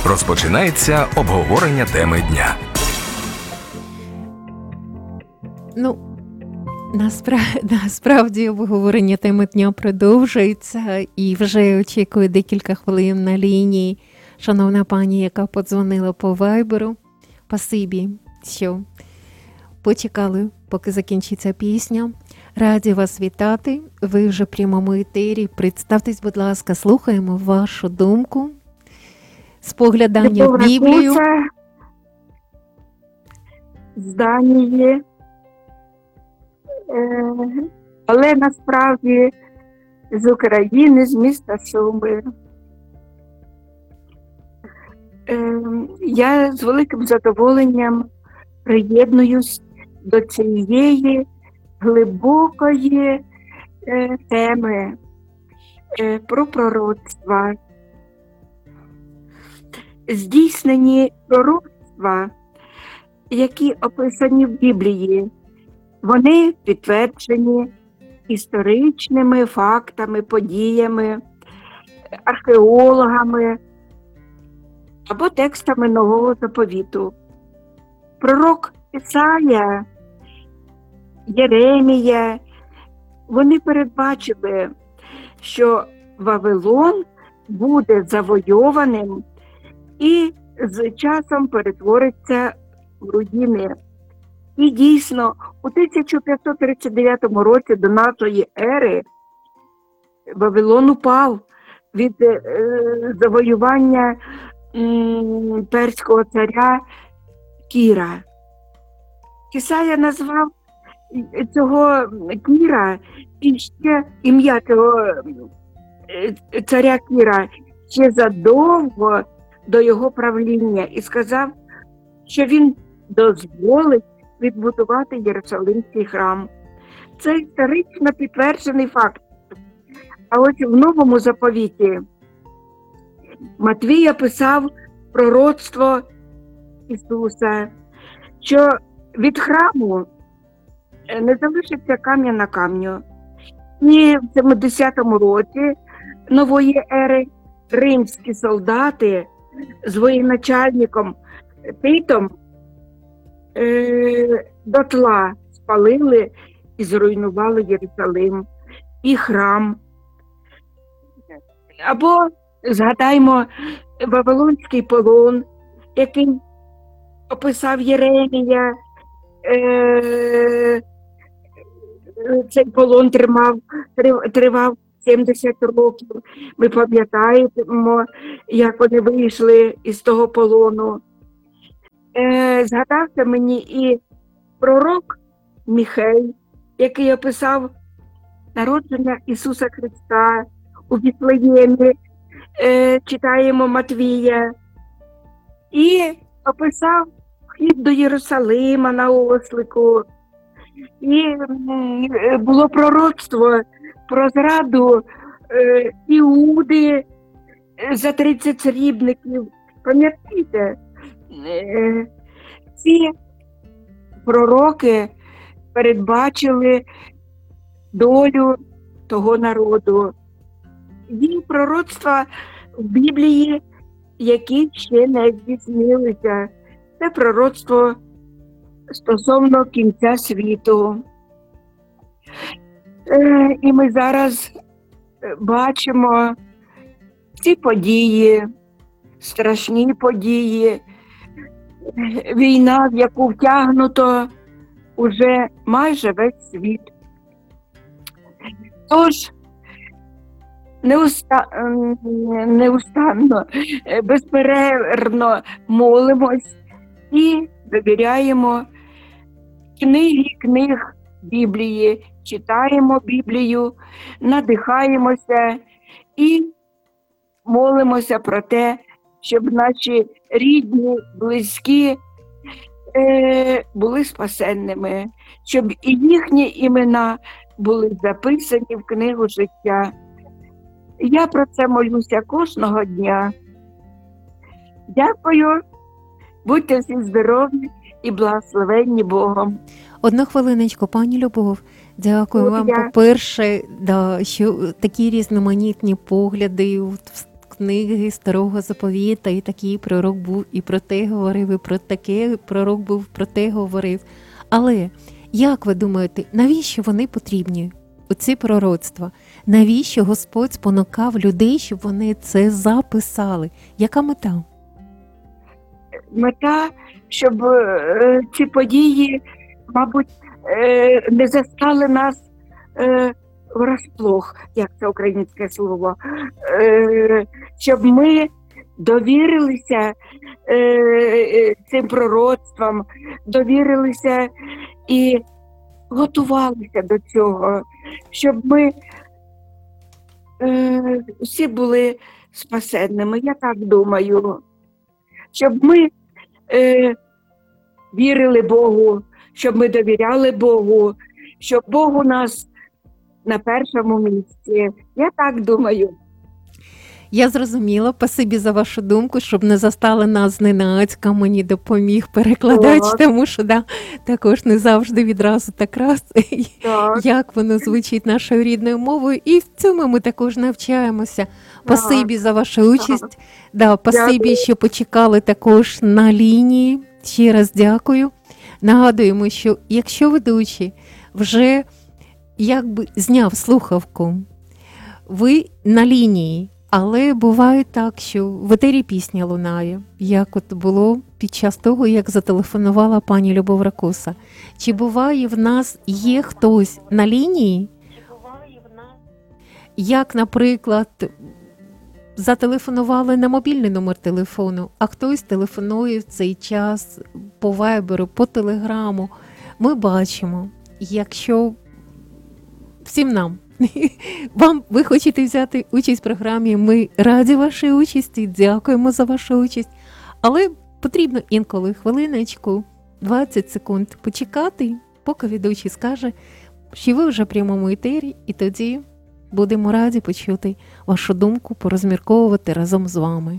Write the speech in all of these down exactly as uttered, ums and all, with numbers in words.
Розпочинається обговорення теми дня. Ну, насправді, насправді обговорення теми дня продовжується і вже очікую декілька хвилин на лінії шановна пані, яка подзвонила по вайберу. Спасибі, що почекали, поки закінчиться пісня. Раді вас вітати. Ви вже в прямому етері. Представтесь, будь ласка, слухаємо вашу думку. Споглядання в Біблію. З Данії. Е, але насправді з України, з міста Суми. Е, я з великим задоволенням приєднуюсь до цієї глибокої е, теми е, про пророцтва. Здійснені пророцтва, які описані в Біблії, вони підтверджені історичними фактами, подіями, археологами або текстами Нового Заповіту. Пророк Ісая, Єремія, вони передбачили, що Вавилон буде завойованим і з часом перетвориться в руїни. І дійсно, у тисяча п'ятсот тридцять дев'ятому році до нашої ери Вавилон упав від е, завоювання м, перського царя Кіра. Ісая назвав цього Кіра і ще ім'я цього е, царя Кіра ще задовго до його правління і сказав, що він дозволить відбудувати Єрусалимський храм. Це історично підтверджений факт. А ось в Новому Заповіті Матвій описав пророцтво Ісуса, що від храму не залишиться камня на камню. І в семидесятому році нової ери римські солдати з воєначальником Титом е, дотла спалили і зруйнували Єрусалим і храм. Або згадаймо Вавилонський полон, який описав Єремія. Е, цей полон тримав, тривав сімдесят років. Ми пам'ятаємо, як вони вийшли із того полону. Е, згадався мені і пророк Міхей, який описав народження Ісуса Христа у Віфлеємі, е, читаємо Матвія, і описав вхід до Єрусалима на ослику. І е, було пророцтво про зраду е, Іуди за тридцять срібників. Пам'ятаєте? Е, ці пророки передбачили долю того народу. Є пророцтва в Біблії, які ще не здійснилися. Це пророцтво стосовно кінця світу. Е, і ми зараз бачимо ці події, страшні події, війна, в яку втягнуто уже майже весь світ. Тож, неуста... неустанно, безперервно молимось і довіряємо книги книг Біблії, читаємо Біблію, надихаємося і молимося про те, щоб наші рідні, близькі е, були спасенними, щоб і їхні імена були записані в книгу життя. Я про це молюся кожного дня. Дякую, будьте всі здорові і благословенні Богом. Одну хвилиночку, пані Любов. Дякую вам, Я... по-перше, да, що такі різноманітні погляди книги Старого Заповіта, і такий пророк був, і про те говорив, і про таке пророк був, про те говорив. Але, як ви думаєте, навіщо вони потрібні, оці пророцтва? Навіщо Господь спонукав людей, щоб вони це записали? Яка мета? Мета, щоб е, ці події, мабуть, е, не застали нас е, врасплох, як це українське слово, е, щоб ми довірилися е, цим пророцтвам, довірилися і готувалися до цього, щоб ми е, всі були спасенними, я так думаю. Щоб ми е, вірили Богу, щоб ми довіряли Богу, щоб Бог у нас на першому місці. Я так думаю. Я зрозуміла, спасибі за вашу думку, щоб не застали нас зненацька, мені допоміг перекладач, Так. тому що да, також не завжди відразу так раз, Так. як воно звучить нашою рідною мовою, і в цьому ми також навчаємося. Спасибі за вашу участь, да, спасибі, Дякую. що почекали також на лінії, ще раз дякую. Нагадуємо, що якщо ведучий вже якби зняв слухавку, ви на лінії, але буває так, що в етері пісня лунає, як от було під час того, як зателефонувала пані Любов Ракуса. Чи буває в нас є хтось на лінії, як, наприклад, зателефонували на мобільний номер телефону, а хтось телефонує в цей час по вайберу, по телеграму. Ми бачимо, якщо всім нам, вам ви хочете взяти участь в програмі, ми раді вашій участі, дякуємо за вашу участь, але потрібно інколи хвилиночку, двадцять секунд почекати, поки ведучий скаже, що ви вже в прямому етері, і тоді будемо раді почути вашу думку, порозмірковувати разом з вами.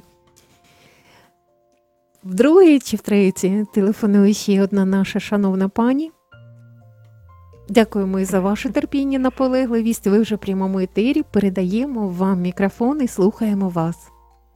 В другій чи в третій телефонує ще одна наша шановна пані. Дякуємо і за ваше терпіння, наполегливість. Ви вже в прямому етері. Передаємо вам мікрофон і слухаємо вас.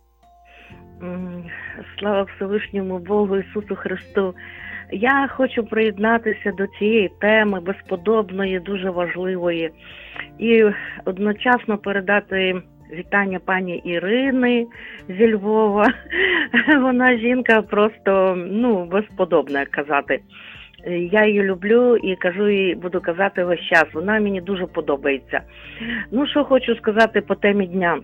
Слава Всевишньому Богу Ісусу Христу. Я хочу приєднатися до цієї теми безподобної, дуже важливої. І одночасно передати вітання пані Ірини зі Львова. Вона жінка просто, ну, безподобна, як казати. Я її люблю і кажу їй, буду казати весь час. Вона мені дуже подобається. Ну, що хочу сказати по темі дня.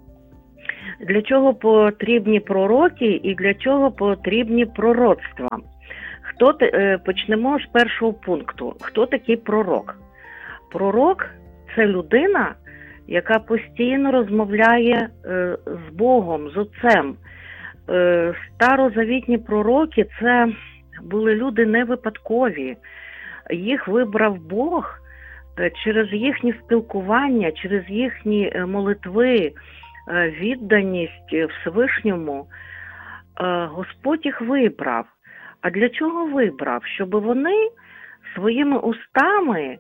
Для чого потрібні пророки і для чого потрібні пророцтва? Хто, почнемо з першого пункту. Хто такий пророк? Пророк – це людина, яка постійно розмовляє е, з Богом, з Отцем. Е, старозавітні пророки – це були люди не випадкові. Їх вибрав Бог через їхнє спілкування, через їхні молитви, відданість Всевишньому. Господь їх вибрав. А для чого вибрав? Щоб вони своїми устами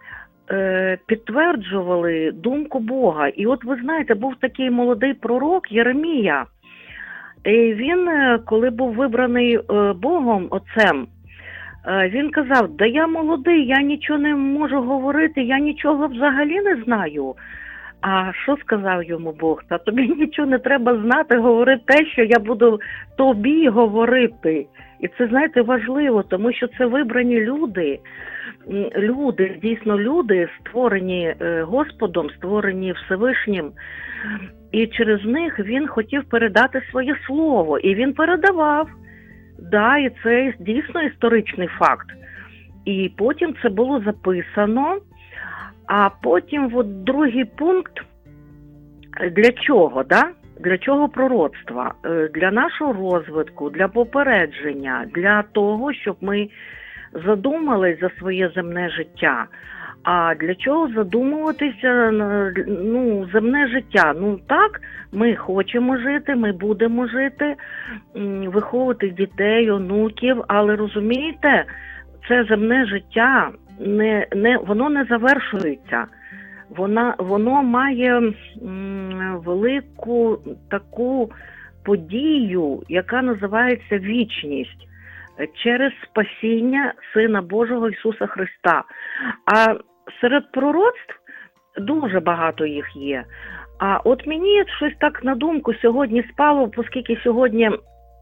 підтверджували думку Бога. І от ви знаєте, був такий молодий пророк Єремія. І він, коли був вибраний Богом, Отцем, він казав, да я молодий, я нічого не можу говорити, я нічого взагалі не знаю. А що сказав йому Бог? Та тобі нічого не треба знати, говори те, що я буду тобі говорити. І це, знаєте, важливо, тому що це вибрані люди, люди, дійсно люди, створені Господом, створені Всевишнім. І через них він хотів передати своє слово. І він передавав. Да, і це дійсно історичний факт. І потім це було записано. А потім от другий пункт, для чого, да? Для чого пророцтва? Для нашого розвитку, для попередження, для того, щоб ми задумались за своє земне життя. А для чого задумуватися, ну, земне життя? Ну так, ми хочемо жити, ми будемо жити, виховувати дітей, онуків, але розумієте, це земне життя, не, не, воно не завершується. вона, воно має м, велику таку подію, яка називається вічність через спасіння Сина Божого Ісуса Христа. А серед пророцтв дуже багато їх є. А от мені щось так на думку сьогодні спало, оскільки сьогодні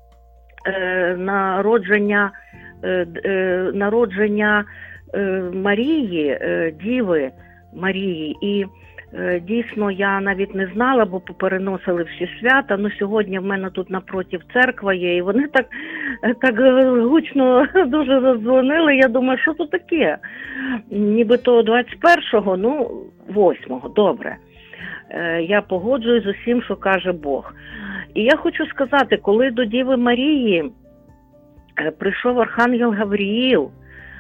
е, народження, е, е, народження е, Марії, е, Діви Марії, і е, дійсно я навіть не знала, бо попереносили всі свята, ну сьогодні в мене тут напротив церква є, і вони так, так гучно дуже задзвонили, я думаю, що тут таке? Нібито двадцять першого, ну восьмого, добре. Я погоджуюсь з усім, що каже Бог. І я хочу сказати, коли до Діви Марії прийшов Архангел Гавриїл,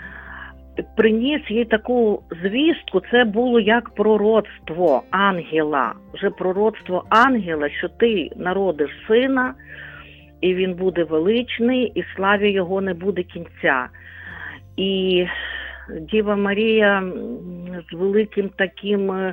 приніс їй таку звістку, це було як пророцтво ангела. Вже пророцтво ангела, що ти народиш сина, і він буде величний, і славі його не буде кінця. І Діва Марія з великим таким,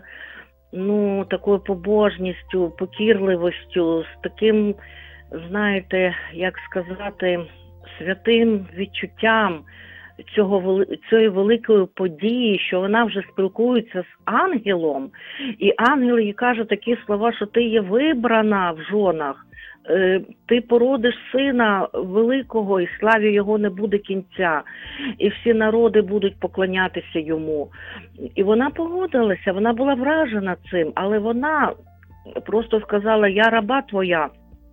ну, такою побожністю, покірливостю, з таким, знаєте, як сказати, святим відчуттям цього, цієї великої події, що вона вже спілкується з ангелом, і ангел їй каже такі слова, що ти є вибрана в жонах, ти породиш сина великого, і славі його не буде кінця, і всі народи будуть поклонятися йому. І вона погодилася, вона була вражена цим, але вона просто сказала: я раба твоя,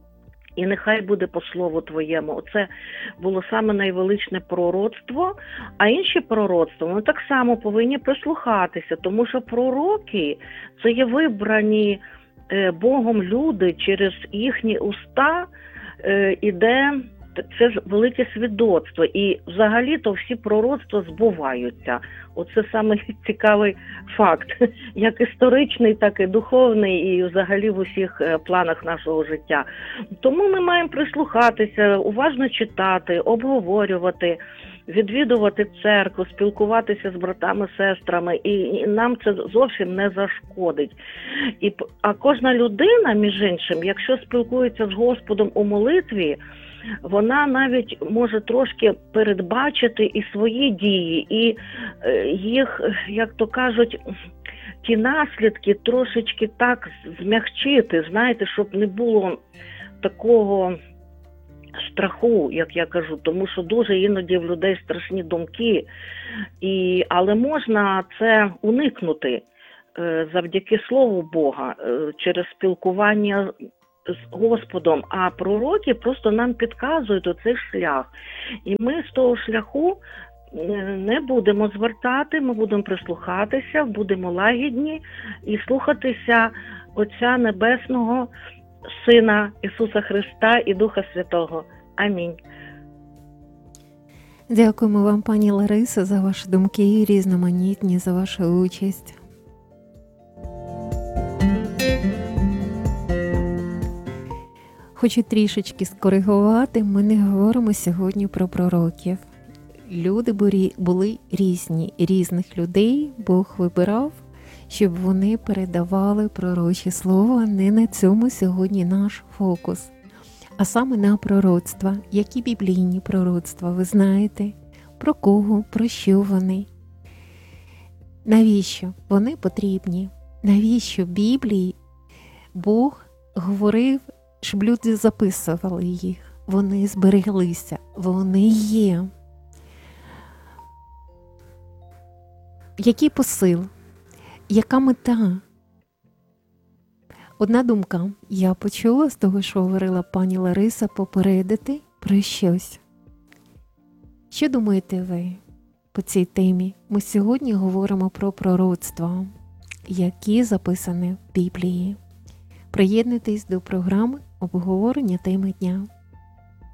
і нехай буде по слову твоєму. Оце було саме найвеличне пророцтво, а інші пророцтва, вони так само повинні прислухатися, тому що пророки – це є вибрані Богом люди, через їхні уста е, іде це велике свідоцтво. І взагалі-то всі пророцтва збуваються. Оце саме цікавий факт, як історичний, так і духовний, і взагалі в усіх планах нашого життя. Тому ми маємо прислухатися, уважно читати, обговорювати, відвідувати церкву, спілкуватися з братами, сестрами, і, і нам це зовсім не зашкодить. І, а кожна людина, між іншим, якщо спілкується з Господом у молитві, вона навіть може трошки передбачити і свої дії, і е, їх, як то кажуть, ті наслідки трошечки так змягчити, знаєте, щоб не було такого страху, як я кажу, тому що дуже іноді в людей страшні думки, і, але можна це уникнути е, завдяки Слову Бога, е, через спілкування з Господом, а пророки просто нам підказують оцей шлях. І ми з того шляху не будемо звертати, ми будемо прислухатися, будемо лагідні і слухатися Отця Небесного, Сина Ісуса Христа і Духа Святого. Амінь. Дякуємо вам, пані Ларисо, за ваші думки різноманітні, за вашу участь. Хочу трішечки скоригувати, ми не говоримо сьогодні про пророків. Люди були різні, різних людей Бог вибирав, щоб вони передавали пророче слово. Не на цьому сьогодні наш фокус, а саме на пророцтва. Які біблійні пророцтва ви знаєте? Про кого, про що вони? Навіщо вони потрібні? Навіщо Біблії Бог говорив, щоб люди записували їх? Вони збереглися, вони є. Який посил? Яка мета? Одна думка я почула з того, що говорила пані Лариса, попередити про щось. Що думаєте ви по цій темі? Ми сьогодні говоримо про пророцтва, які записані в Біблії. Приєднуйтесь до програми обговорення теми дня.